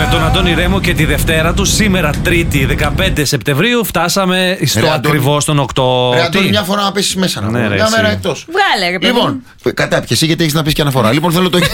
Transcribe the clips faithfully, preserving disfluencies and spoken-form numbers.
Με τον Αντώνη Ρέμο και τη Δευτέρα του, σήμερα Τρίτη δεκαπέντε Σεπτεμβρίου, φτάσαμε στο ακριβώς τον οκτώ. Ρε Αντώνη, μια φορά να πέσεις μέσα να ναι, μια μέρα εκτός. Βγάλε ρε παιδί. Λοιπόν, κατάπιεσαι γιατί έχεις να πεις και αναφορά. Λοιπόν, θέλω το.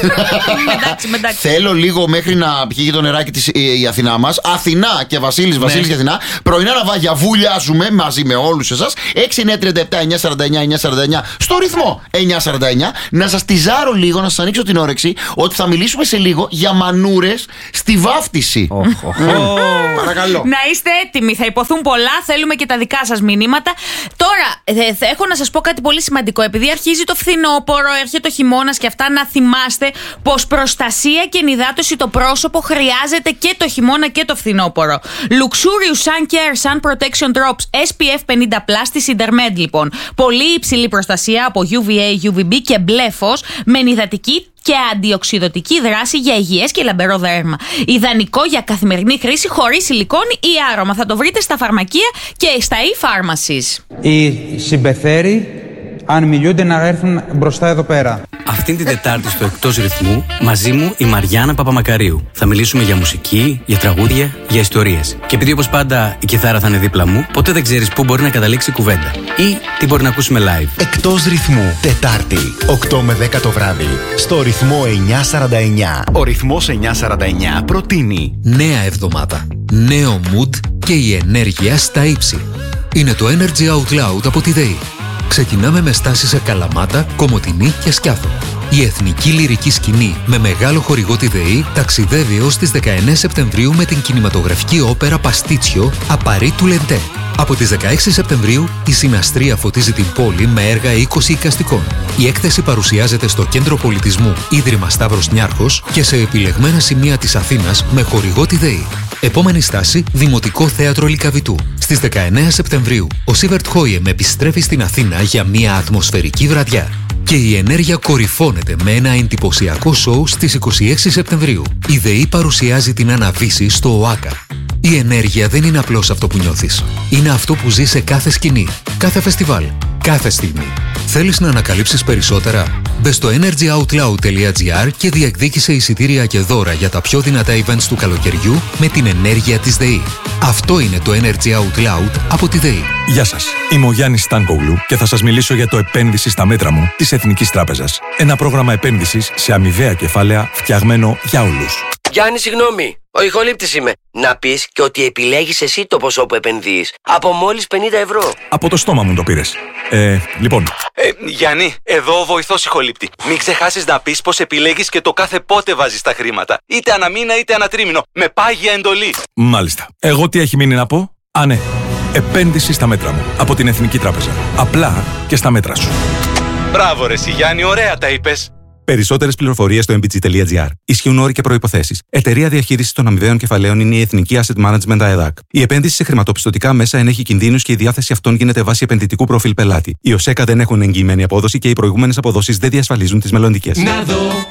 Θέλω λίγο μέχρι να πιει το νεράκι της η Αθηνά μας. Αθηνά και Βασίλης, Βασίλης και Αθηνά. Πρωινά ναυάγια βουλιάζουμε μαζί με όλους εσάς. έξι εννιά τριάντα επτά εννιά σαράντα εννιά εννιά σαράντα εννιά στο ρυθμό εννιά σαράντα εννιά. Να σας τιζάρω λίγο, να σας ανοίξω την όρεξη ότι θα μιλήσουμε σε λίγο για μανούρες στη βάφτιση. Oh, oh, oh. Παρακαλώ. Να είστε έτοιμοι, θα υποθούν πολλά. Θέλουμε και τα δικά σας μηνύματα. Τώρα, ε, θα έχω να σας πω κάτι πολύ σημαντικό. Επειδή αρχίζει το φθινόπωρο, έρχεται ο χειμώνας και αυτά, να θυμάστε πως προστασία και ενυδάτωση το πρόσωπο χρειάζεται και το χειμώνα και το φθινόπωρο. Luxurious Sun Care Sun Protection Drops ες πι εφ πενήντα πλας στη Sindermed, λοιπόν. Πολύ υψηλή προστασία από γιου βι έι, γιου βι μπι και μπλε φως με ενυδατική και αντιοξυδοτική δράση για υγιές και λαμπερό δέρμα. Ιδανικό για καθημερινή χρήση χωρίς σιλικόνη ή άρωμα. Θα το βρείτε στα φαρμακεία και στα e-pharmacies. Οι συμπεθέροι, αν μιλούνται, να έρθουν μπροστά εδώ πέρα. Αυτήν την Τετάρτη στο Εκτός Ρυθμού, μαζί μου η Μαριάννα Παπαμακαρίου. Θα μιλήσουμε για μουσική, για τραγούδια, για ιστορίες. Και επειδή όπως πάντα η κιθάρα θα είναι δίπλα μου, ποτέ δεν ξέρεις πού μπορεί να καταλήξει η κουβέντα ή τι μπορεί να ακούσουμε live. Εκτός Ρυθμού, Τετάρτη, οκτώ με δέκα το βράδυ, στο ρυθμό εννιά σαράντα εννιά. Ο ρυθμός εννιά σαράντα εννιά προτείνει νέα εβδομάδα, νέο mood και η ενέργεια στα ύψη. Είναι το Energy Out Loud από τη ΔΕΗ. Ξεκινάμε με στάση σε Καλαμάτα, Κομοτηνή και Σκιάθο. Η εθνική λυρική σκηνή με μεγάλο χορηγό τη ΔΕΗ ταξιδεύει έως τις δεκαεννέα Σεπτεμβρίου με την κινηματογραφική όπερα Παστίτσιο Απαρί του Λεντέ. Από τις δεκαέξι Σεπτεμβρίου η Συναστρία φωτίζει την πόλη με έργα είκοσι εικαστικών. Η έκθεση παρουσιάζεται στο Κέντρο Πολιτισμού Ίδρυμα Σταύρος Νιάρχος και σε επιλεγμένα σημεία της Αθήνας με χορηγό τη ΔΕΗ. Επόμενη στάση, Δημοτικό Θέατρο Λυκαβητού. Στις δεκαεννέα Σεπτεμβρίου, ο Σίβερτ Χόιεμ επιστρέφει στην Αθήνα για μια ατμοσφαιρική βραδιά. Και η ενέργεια κορυφώνεται με ένα εντυπωσιακό σοου στις είκοσι έξι Σεπτεμβρίου. Η ΔΕΗ παρουσιάζει την Αναβίση στο ΟΑΚΑ. Η ενέργεια δεν είναι απλώς αυτό που νιώθεις. Είναι αυτό που ζεις σε κάθε σκηνή, κάθε φεστιβάλ, κάθε στιγμή. Θέλεις να ανακαλύψεις περισσότερα? Μπες στο energyoutloud τελεία τζι άρ και διεκδίκησε εισιτήρια και δώρα για τα πιο δυνατά events του καλοκαιριού με την ενέργεια της ΔΕΗ. Αυτό είναι το Energy Out Loud από τη ΔΕΗ. Γεια σας. Είμαι ο Γιάννης Στάνκογλου και θα σας μιλήσω για το επένδυση στα μέτρα μου της Εθνικής Τράπεζας. Ένα πρόγραμμα επένδυσης σε αμοιβαία κεφάλαια φτιαγμένο για όλους. Γιάννη, συγγνώμη. Ο ηχολήπτης είμαι. Να πεις και ότι επιλέγεις εσύ το ποσό που επενδύεις. Από μόλις πενήντα ευρώ. Από το στόμα μου το πήρες. Ε, λοιπόν. Ε, Γιάννη, εδώ ο βοηθός ηχολήπτη. Μην ξεχάσεις να πεις πως επιλέγεις και το κάθε πότε βάζεις τα χρήματα. Είτε αναμήνα είτε ανατρίμηνο. Με πάγια εντολή. Μάλιστα. Εγώ τι έχει μείνει να πω? Α, ναι. Επένδυση στα μέτρα μου. Από την Εθνική Τράπεζα. Απλά και στα μέτρα σου. Μπράβο ρε εσύ, Γιάννη, ωραία τα είπες. Περισσότερες πληροφορίες στο εμ μπι τζι τελεία τζι άρ. Ισχύουν όροι και προϋποθέσεις. Εταιρεία διαχείρισης των αμοιβαίων κεφαλαίων είναι η Εθνική Asset Management ΑΕΔΑΚ. Η επένδυση σε χρηματοπιστωτικά μέσα ενέχει κινδύνους και η διάθεση αυτών γίνεται βάσει επενδυτικού προφίλ πελάτη. Οι ΟΣΕΚΑ δεν έχουν εγγυημένη απόδοση και οι προηγούμενες αποδόσεις δεν διασφαλίζουν τις μελλοντικές.